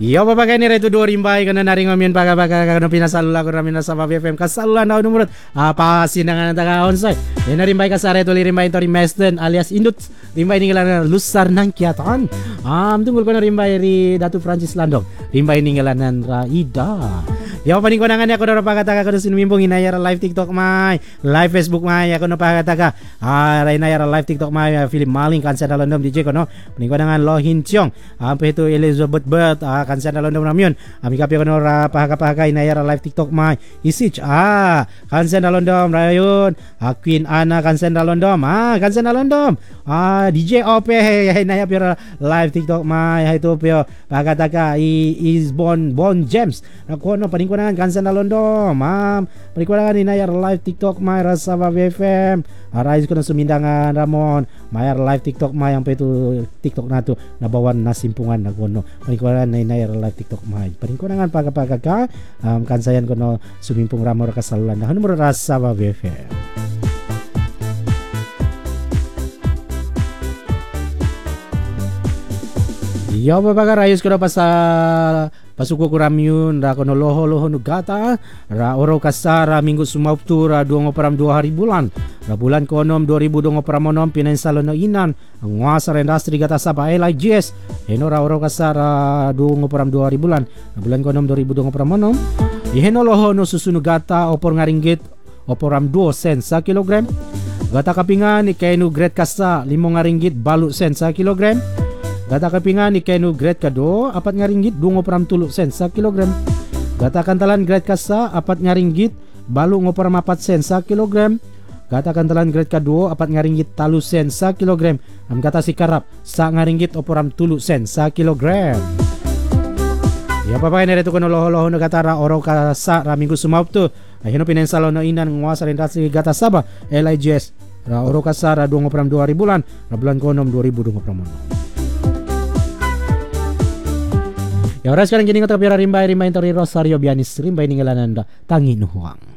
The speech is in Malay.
Yo papakai ni retu dua rimbai kana naring amin paga-paga kana pinasalula ko ramin sa Babi FM kasalulan daw numurot apa sinangan taga onsay ina rimbai ka sare to rimbai to Mesden alias Indut rimbai ni ngalan lusar nang kiatan tunggul ko na rimbai ri Datu Francis Landong rimbai ni ngalanan ra ida yo paning ko nangan ako na pagataga ko sinumimbong inayara live TikTok mai live Facebook mai ako na pagataga inayara live TikTok mai Philip Maling kansa dalondom DJ ko no paning ko nangan Lohin Chiong ampe to Elizabeth Bert kansa dalondom ramyon ami kapi ko no ra pahaka inayara live TikTok mai Isich kansa dalondom rayon Queen Ana kansa dalondom kansa dalondom DJ Ope inayara pira live TikTok mai itu pio pagataga is Bon James ako no paning ko nangan kansa dalondom paning ko nangan inayara live TikTok mai rasa Babi FM arais ko na sumindangan Ramon mayar live TikTok mai yang itu TikTok na to nabawan na simpungan na kono paning ko na inayara live TikTok mai paning ko nangan paga-paga ka kansayan ko no sumimpung Ramon kasalulan na numero rasa Babi FM. Yo babaga rayos ko na pa sa pasuko ko ramyun ra kono loho no gata ra oro kasara minggu sumautu ra 2 hari bulan ra bulan konom 2002 monom pinensalo no inan ang wasa industri gata sa LIGS eno ra oro kasara 2 hari bulan ra bulan konom 2002 monom iheno loho no susunu gata opor ngaringgit oporam 2 cents sa kilogram gata kapingan ikay no grade kasa 5 ngaringgit balu cents sa kilogram gata kapingan ni kenu grade kado 4 ngaringgit 2.3 sen sa kilogram. Gata kantalan grade kasa 4 ngaringgit balu 4 sen sa kilogram. Gata kantalan grade kado 4 ngaringgit 3 sen sa kilogram. Am gata si karap sa ngaringgit 3 sen sa kilogram. Ya papay na reto ko no loho no katara oro ka sa raminggo sumauto. Ayun pinensalo no inan nguasa rin si gata saba LIGS. Ra oro ka sa ra 2.2 bulan ra bulan konom 2020. Ya oras sekarang gini ngotak biara rimbai tori Rosario Bianis rimbai ninggalan anda tangi nuhuang.